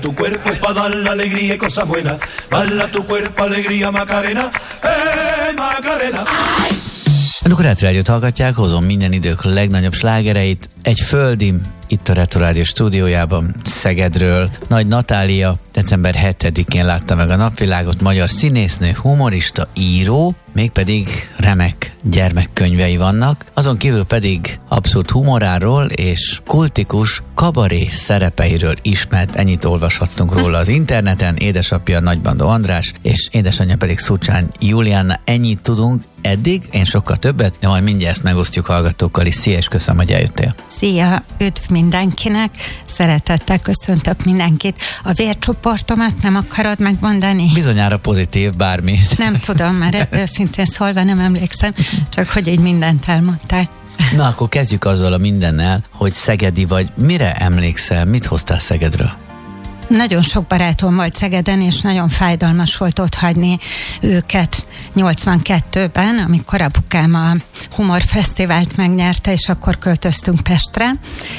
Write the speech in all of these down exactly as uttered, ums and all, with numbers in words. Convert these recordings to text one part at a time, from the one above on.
Tu cuerpo es pa' dar la alegría y cosas buenas. Bala tu cuerpo, alegría, Macarena. Hey, Macarena. A Dukorát Rádiót hallgatják, hozom minden idők legnagyobb slágereit. Egy földi, itt a Retro Rádió stúdiójában, Szegedről. Nagy Natália december hetedikén látta meg a napvilágot, magyar színésznő, humorista, író, mégpedig remek gyermekkönyvei vannak, azon kívül pedig abszurd humoráról és kultikus kabaré szerepeiről ismert, ennyit olvashattunk róla az interneten, édesapja Nagybandó András, és édesanyja pedig Szurcsány Julianna, ennyit tudunk eddig, én sokkal többet, de majd mindjárt ezt megosztjuk hallgatókkal is. Szia, és köszönöm, hogy eljöttél. Szia, üdv mindenkinek, szeretettel köszöntök mindenkit. A vércsoportomat nem akarod megmondani? Bizonyára pozitív, bármi. Nem tudom, mert őszintén szólva nem emlékszem, csak hogy így mindent elmondtál. Na, akkor kezdjük azzal a mindennel, hogy szegedi vagy. Mire emlékszel? Mit hoztál Szegedről? Nagyon sok barátom volt Szegeden, és nagyon fájdalmas volt otthagyni őket nyolcvankettőben, amikor apukám a Humorfesztivált megnyerte, és akkor költöztünk Pestre.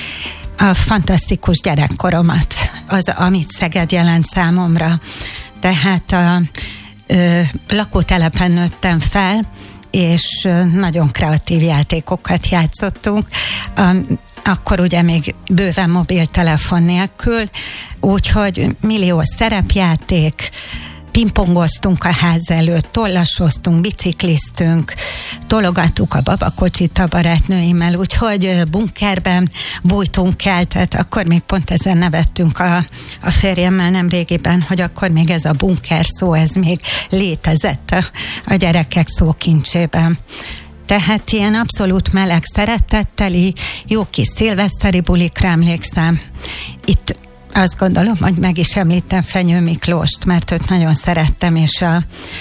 A fantasztikus gyerekkoromat, az, amit Szeged jelent számomra. Tehát a ö, lakótelepen nőttem fel, és nagyon kreatív játékokat játszottunk. A, akkor ugye még bőven mobiltelefon nélkül, úgyhogy millió szerepjáték, pingpongoztunk a ház előtt, tollasoztunk, bicikliztünk, tologattuk a babakocsit a barátnőimmel, úgyhogy bunkerben bújtunk el, tehát akkor még pont ezen nevettünk a, a férjemmel nemrégiben, hogy akkor még ez a bunker szó, ez még létezett a, a gyerekek szókincsében. Tehát ilyen abszolút meleg szeretetteli, jó kis szilveszteri bulikra emlékszem. Itt azt gondolom, hogy meg is említem Fenyő Miklóst, mert őt nagyon szerettem, és a,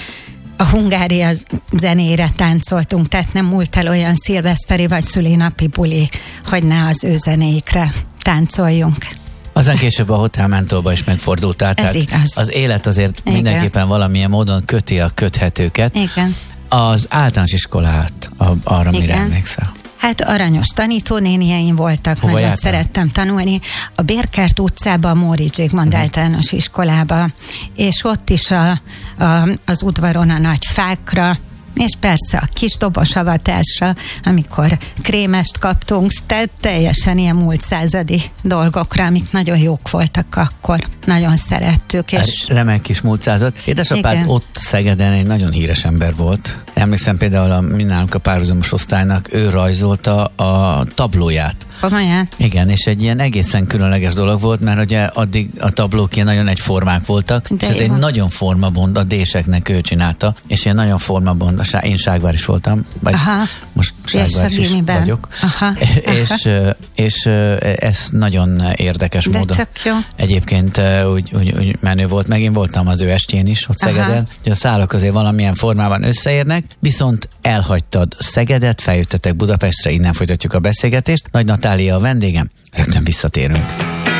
a Hungária zenére táncoltunk, tehát nem múlt el olyan szilveszteri vagy szülinapi buli, hogy ne az ő zenéikre táncoljunk. Aztán később a Hotel Mentorba is megfordultál. Ez igaz. Az élet azért Igen. mindenképpen valamilyen módon köti a köthetőket. Igen. Az általános iskolát, a, arra Igen. mire emlékszel? Hát aranyos tanítónéniaim voltak, Hova nagyon jártál? szerettem tanulni. A Bérkert utcába, a Móricz Zsigmond uh-huh. általános iskolába, és ott is a, a, az udvaron a nagy fákra, és persze a kis dobos avatásra, amikor krémest kaptunk, tehát teljesen ilyen múlt századi dolgokra, amik nagyon jók voltak akkor. Nagyon szerettük. És Remek kis múlt század. Édesapád Igen. ott Szegeden egy nagyon híres ember volt. Emlékszem például a mi nálunk a párhuzamos osztálynak, ő rajzolta a tablóját. Komolyan? Igen, és egy ilyen egészen különleges dolog volt, mert ugye addig a tablók ilyen nagyon egyformák voltak, De és ez egy jó. nagyon formabond, a déseknek ő csinálta, és ilyen nagyon formabond, a Sá- én Ságvár is voltam, vagy Aha. most Ságvár is gimiben. vagyok. Aha. És, és ez nagyon érdekes De módon. tök jó. Egyébként úgy, úgy, úgy menő volt, meg én voltam az ő estjén is ott Szegeden, hogy a szálak azért valamilyen formában összeérnek, viszont elhagytad Szegedet, feljöttetek Budapestre, innen folytatjuk a beszélgetést. Nagy Natália a vendégem, rögtön visszatérünk.